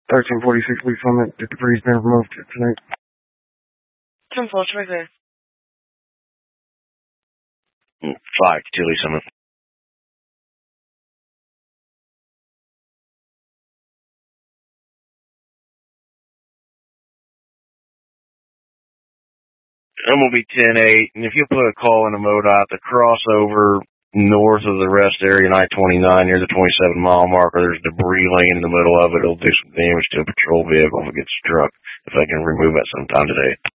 1346 Leaf Summit. The debris has been removed tonight. 10-4, right there. 5 Leaf Summit. I'm going to be 10-8, and if you put a call in the MoDOT, the crossover north of the rest area, I-29, near the 27-mile marker, there's debris laying in the middle of it. It'll do some damage to a patrol vehicle if it gets struck, if they can remove it sometime today.